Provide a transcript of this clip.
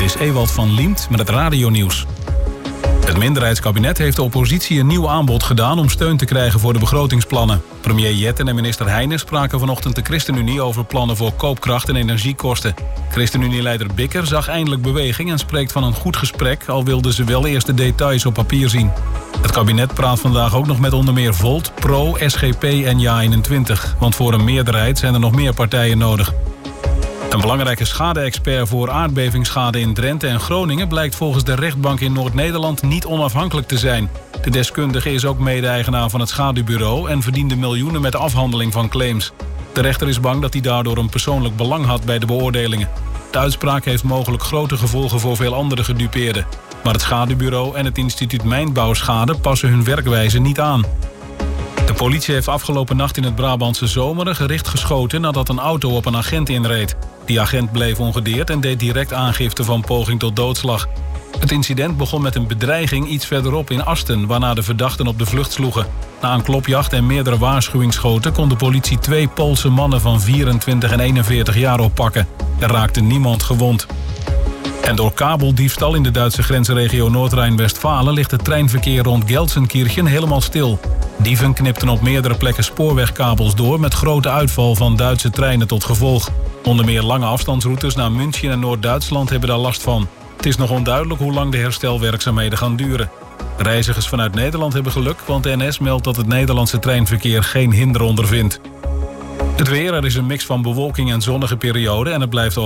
is Ewald van Liemt met het radionieuws. Het minderheidskabinet heeft de oppositie een nieuw aanbod gedaan om steun te krijgen voor de begrotingsplannen. Premier Jetten en minister Heijnen spraken vanochtend de ChristenUnie over plannen voor koopkracht en energiekosten. ChristenUnie-leider Bikker zag eindelijk beweging en spreekt van een goed gesprek, al wilden ze wel eerst de details op papier zien. Het kabinet praat vandaag ook nog met onder meer Volt, Pro, SGP en JA21, want voor een meerderheid zijn er nog meer partijen nodig. Een belangrijke schade-expert voor aardbevingsschade in Drenthe en Groningen blijkt volgens de rechtbank in Noord-Nederland niet onafhankelijk te zijn. De deskundige is ook mede-eigenaar van het schaduwbureau en verdiende miljoenen met de afhandeling van claims. De rechter is bang dat hij daardoor een persoonlijk belang had bij de beoordelingen. De uitspraak heeft mogelijk grote gevolgen voor veel andere gedupeerden. Maar het schaduwbureau en het instituut Mijnbouwschade passen hun werkwijze niet aan. De politie heeft afgelopen nacht in het Brabantse Zomeren gericht geschoten nadat een auto op een agent inreed. Die agent bleef ongedeerd en deed direct aangifte van poging tot doodslag. Het incident begon met een bedreiging iets verderop in Asten, waarna de verdachten op de vlucht sloegen. Na een klopjacht en meerdere waarschuwingsschoten kon de politie 2 Poolse mannen van 24 en 41 jaar oppakken. Er raakte niemand gewond. En door kabeldiefstal in de Duitse grensregio Noord-Rijn-Westfalen ligt het treinverkeer rond Gelsenkirchen helemaal stil. Dieven knipten op meerdere plekken spoorwegkabels door met grote uitval van Duitse treinen tot gevolg. Onder meer lange afstandsroutes naar München en Noord-Duitsland hebben daar last van. Het is nog onduidelijk hoe lang de herstelwerkzaamheden gaan duren. Reizigers vanuit Nederland hebben geluk, want de NS meldt dat het Nederlandse treinverkeer geen hinder ondervindt. Het weer, er is een mix van bewolking en zonnige perioden en het blijft